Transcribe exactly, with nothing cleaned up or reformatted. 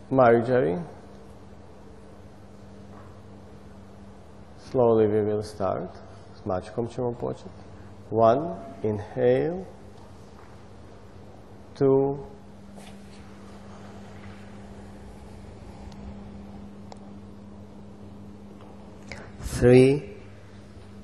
Marjorie. Slowly we will start. S mačkom ćemo početi. One, inhale. Two. Three.